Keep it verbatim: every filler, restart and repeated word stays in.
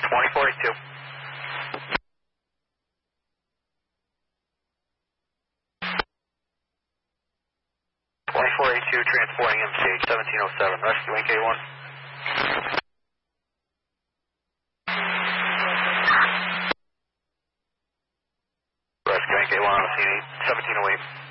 twenty-four eighty-two. twenty-four eighty-two transporting M C H seventeen oh seven, rescuing K one. Rescuing K one on the scene, seventeen oh eight.